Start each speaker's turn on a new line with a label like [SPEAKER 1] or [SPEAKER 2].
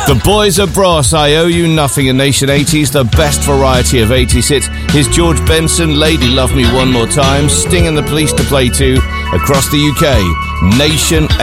[SPEAKER 1] The Boys of Brass, I Owe You Nothing in Nation 80s, the best variety of 80s hits. Here's George Benson, Lady Love Me One More Time, Sting and the Police to play to across the UK. Nation